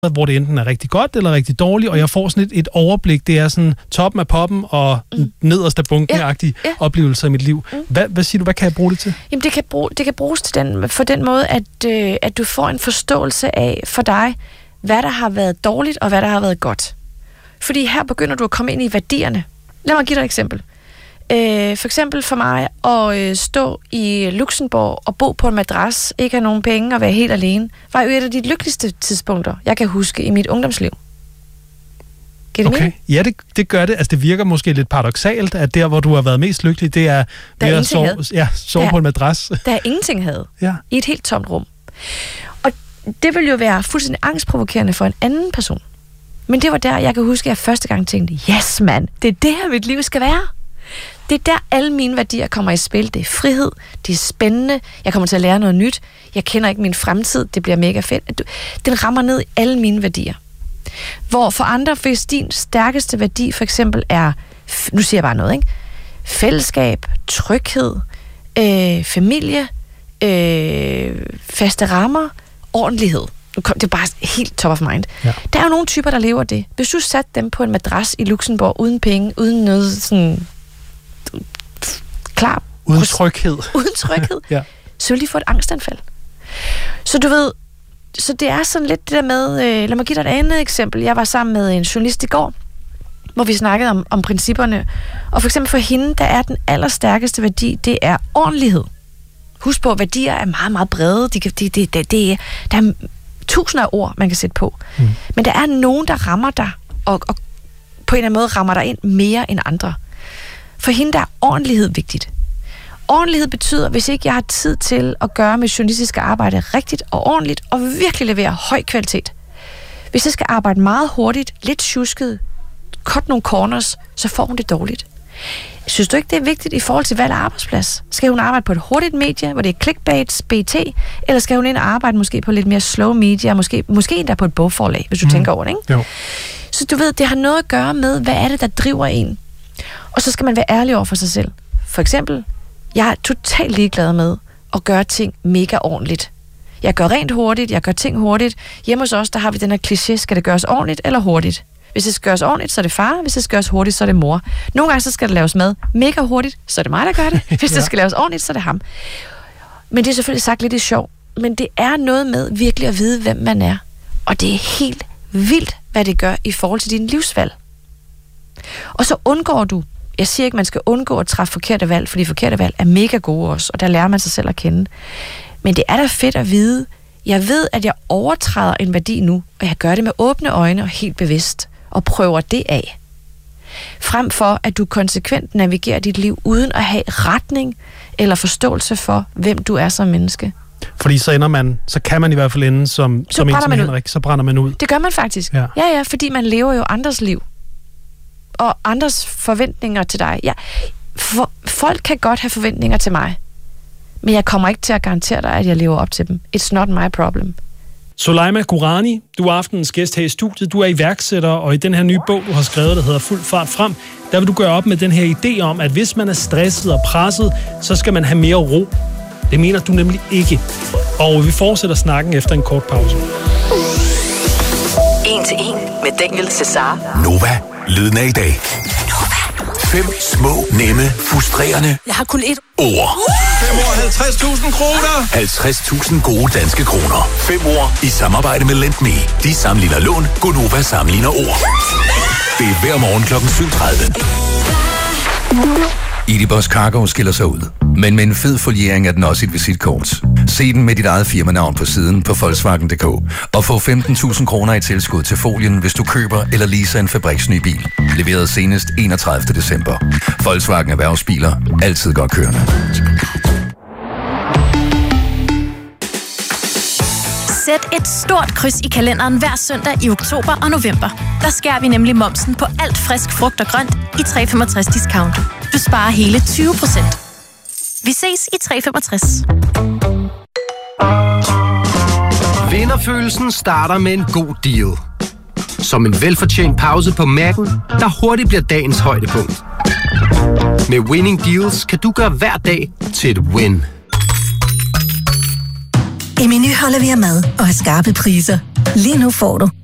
hvor det enten er rigtig godt eller rigtig dårligt, og jeg får sådan et overblik. Det er sådan toppen af poppen og nederst af bunken-agtige oplevelser i mit liv. Hvad siger du, hvad kan jeg bruge det til? Jamen, det kan bruges til for den måde, at du får en forståelse af for dig, hvad der har været dårligt og hvad der har været godt. Fordi her begynder du at komme ind i værdierne. Lad mig give dig et eksempel. For eksempel for mig at stå i Luxembourg og bo på en madras, ikke have nogen penge og være helt alene, var jo et af de lykkeligste tidspunkter, jeg kan huske i mit ungdomsliv. Giver det mening? Ja, det gør det. Altså, det virker måske lidt paradoksalt, at der, hvor du har været mest lykkelig, det er ved at sove på en madras. Der ingenting havde. Ja. I et helt tomt rum. Og det ville jo være fuldstændig angstprovokerende for en anden person. Men det var der, jeg kan huske, at jeg første gang tænkte, yes, mand, det er det her, mit liv skal være. Det er der, alle mine værdier kommer i spil. Det er frihed, det er spændende, jeg kommer til at lære noget nyt, jeg kender ikke min fremtid, det bliver mega fedt. Den rammer ned i alle mine værdier. Hvor for andre, hvis din stærkeste værdi for eksempel er, nu siger jeg bare noget, ikke? Fællesskab, tryghed, familie, faste rammer, ordentlighed. Det er bare helt top of mind. Ja. Der er jo nogle typer, der lever det. Hvis du satte dem på en madras i Luxembourg, uden penge, uden noget sådan klar. Uden tryghed. Uden tryghed. Ja. Så vil de få et angstanfald. Så du ved, så det er sådan lidt det der med, lad mig give dig et andet eksempel. Jeg var sammen med en journalist i går, hvor vi snakkede om principperne. Og for eksempel for hende, der er den allerstærkeste værdi, det er ordentlighed. Husk på, værdier er meget, meget brede. Der er tusinder af ord, man kan sætte på. Men der er nogen, der rammer dig, og på en eller anden måde rammer dig ind mere end andre. For hende der er ordentlighed vigtigt. Ordentlighed betyder, hvis ikke jeg har tid til at gøre mit journalistiske arbejde rigtigt og ordentligt, og virkelig levere høj kvalitet. Hvis jeg skal arbejde meget hurtigt, lidt tjusket, cut nogle corners, så får hun det dårligt. Synes du ikke, det er vigtigt i forhold til valg af arbejdsplads? Skal hun arbejde på et hurtigt medie, hvor det er clickbait, BT, eller skal hun ind og arbejde måske på lidt mere slow media, måske endda på et bogforlag, hvis du tænker over det, ikke? Jo. Så du ved, det har noget at gøre med, hvad er det, der driver en? Og så skal man være ærlig over for sig selv. For eksempel, jeg er totalt ligeglad med at gøre ting mega ordentligt. Jeg gør rent hurtigt, jeg gør ting hurtigt. Hjemme hos os, der har vi den her kliché, skal det gøres ordentligt eller hurtigt? Hvis det skal gøres ordentligt, så er det far. Hvis det skal gøres hurtigt, så er det mor. Nogle gange så skal det laves mad mega hurtigt, så er det mig, der gør det. Hvis det skal laves ordentligt, så er det ham. Men det er selvfølgelig sagt lidt i sjov. Men det er noget med virkelig at vide, hvem man er. Og det er helt vildt, hvad det gør i forhold til din livsvalg. Og så undgår du, jeg siger ikke, man skal undgå at træffe forkerte valg, fordi forkerte valg er mega gode også, og der lærer man sig selv at kende. Men det er da fedt at vide, jeg ved, at jeg overtræder en værdi nu, og jeg gør det med åbne øjne og helt bevidst, og prøver det af. Frem for, at du konsekvent navigerer dit liv, uden at have retning eller forståelse for, hvem du er som menneske. Fordi så kan man i hvert fald ende som en som Henrik, så brænder man ud. Det gør man faktisk. Ja, fordi man lever jo andres liv. Og andres forventninger til dig. Ja, folk kan godt have forventninger til mig, men jeg kommer ikke til at garantere dig, at jeg lever op til dem. It's not my problem. Soleima Gourani, du er aftenens gæst her i studiet. Du er iværksætter, og i den her nye bog, du har skrevet, der hedder Fuld fart frem, der vil du gøre op med den her idé om, at hvis man er stresset og presset, så skal man have mere ro. Det mener du nemlig ikke. Og vi fortsætter snakken efter en kort pause. 1 til 1 med Daniel Cesar. Nova, lyden af i dag. 5 små, nemme, frustrerende. Jeg har kun ét ord. 5 år, 50.000 kroner. 50.000 gode danske kroner. 5 ord i samarbejde med LendMe. De sammenligner lån, Gonova sammenligner ord. Det er hver morgen kl. 7:30. Idibus Cargo skiller sig ud, men med en fed foliering er den også et visitkort. Se den med dit eget firmanavn på siden på Volkswagen.dk og få 15.000 kroner i tilskud til folien, hvis du køber eller leaser en fabriksny bil. Leveret senest 31. december. Volkswagen Erhvervsbiler. Altid godt kørende. Sæt et stort kryds i kalenderen hver søndag i oktober og november. Der skærer vi nemlig momsen på alt frisk frugt og grønt i 365 discount. Du sparer hele 20%. Vi ses i 365. Vinderfølelsen starter med en god deal. Som en velfortjent pause på Mac'en, der hurtigt bliver dagens højdepunkt. Med Winning Deals kan du gøre hver dag til et win. I Meny holder vi af mad og har skarpe priser. Lige nu får du